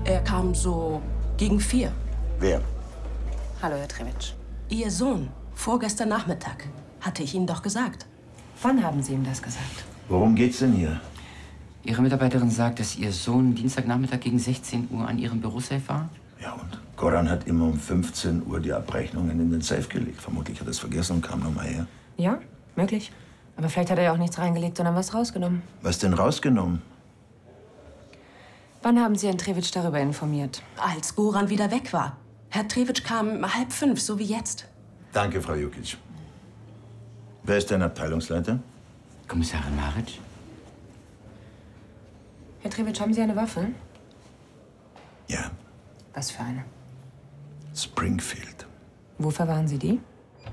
Er kam so gegen 4. Wer? Hallo, Herr Trewitsch. Ihr Sohn, vorgestern Nachmittag. Hatte ich Ihnen doch gesagt. Wann haben Sie ihm das gesagt? Worum geht's denn hier? Ihre Mitarbeiterin sagt, dass Ihr Sohn Dienstagnachmittag gegen 16 Uhr an Ihrem Bürosafe war? Ja, und Goran hat immer um 15 Uhr die Abrechnungen in den Safe gelegt. Vermutlich hat er es vergessen und kam noch mal her. Ja, möglich. Aber vielleicht hat er ja auch nichts reingelegt, sondern was rausgenommen. Was denn rausgenommen? Wann haben Sie Herrn Trewitsch darüber informiert? Als Goran wieder weg war. Herr Trewitsch kam 4:30, so wie jetzt. Danke, Frau Jukic. Wer ist dein Abteilungsleiter? Kommissarin Maric? Herr Trewitsch, haben Sie eine Waffe? Ja, Was für eine? Springfield. Wo verwahren Sie die?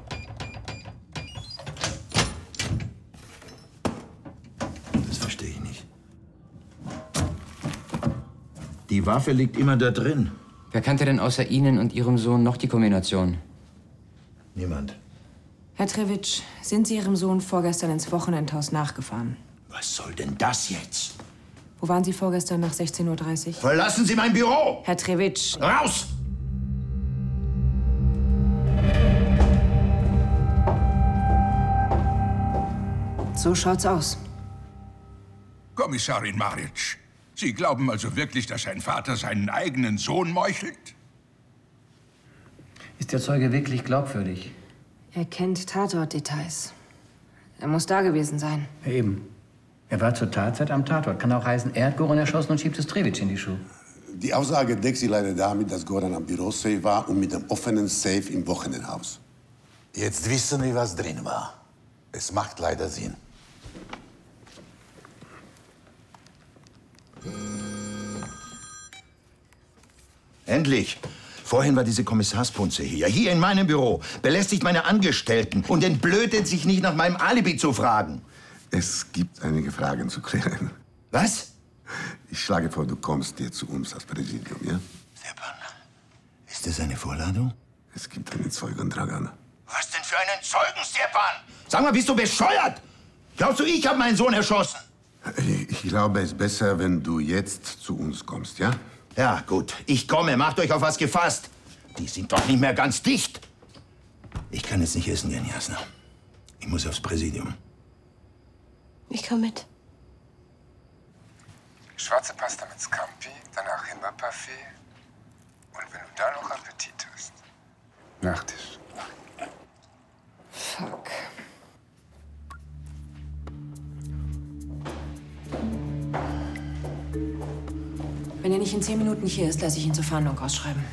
Das verstehe ich nicht. Die Waffe liegt immer da drin. Wer kannte denn außer Ihnen und Ihrem Sohn noch die Kombination? Niemand. Herr Trewitsch, sind Sie Ihrem Sohn vorgestern ins Wochenendhaus nachgefahren? Was soll denn das jetzt? Wo waren Sie vorgestern nach 16:30 Uhr? Verlassen Sie mein Büro! Herr Trewitsch! Raus! So schaut's aus. Kommissarin Maric, Sie glauben also wirklich, dass ein Vater seinen eigenen Sohn meuchelt? Ist der Zeuge wirklich glaubwürdig? Er kennt Tatortdetails. Er muss da gewesen sein. Ja, eben. Er war zur Tatzeit am Tatort. Kann auch heißen, er hat Goran erschossen und schiebt es Trewitsch in die Schuhe. Die Aussage deckt sich leider damit, dass Goran am Bürosafe war und mit dem offenen Safe im Wochenendhaus. Jetzt wissen wir, was drin war. Es macht leider Sinn. Endlich! Vorhin war diese Kommissarspunze hier in meinem Büro, belästigt meine Angestellten und entblödet sich nicht nach meinem Alibi zu fragen. Es gibt einige Fragen zu klären. Was? Ich schlage vor, du kommst dir zu uns als Präsidium, ja? Stepan, ist das eine Vorladung? Es gibt einen Zeugen, Dragan. Was denn für einen Zeugen, Stepan? Sag mal, bist du bescheuert? Glaubst du, ich habe meinen Sohn erschossen? Ich glaube, es ist besser, wenn du jetzt zu uns kommst, ja? Ja, gut. Ich komme. Macht euch auf was gefasst. Die sind doch nicht mehr ganz dicht. Ich kann jetzt nicht essen gehen, Jasna. Ich muss aufs Präsidium. Ich komme mit. Schwarze Pasta mit Scampi, danach Himbeerparfait. Und wenn du da noch Appetit hast, Nachtisch. Fuck. Wenn er nicht in 10 Minuten hier ist, lasse ich ihn zur Fahndung ausschreiben.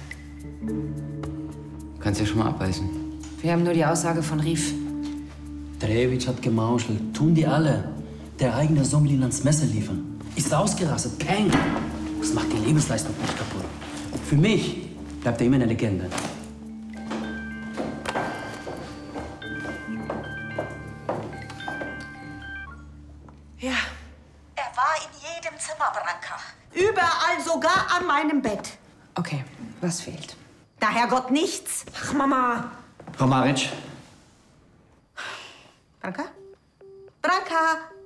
Du kannst ja schon mal abweisen. Wir haben nur die Aussage von Rief. Trewitsch hat gemauschelt. Tun die alle. Der eigene Sohn will ihn ans Messer liefern. Ist ausgerastet. Peng! Das macht die Lebensleistung nicht kaputt. Für mich bleibt er immer eine Legende. Ja. Er war in jedem Zimmer, Branka. Überall, sogar an meinem Bett. Okay, was fehlt? Da Herrgott nichts. Ach, Mama. Frau Maric. Branka? Branka!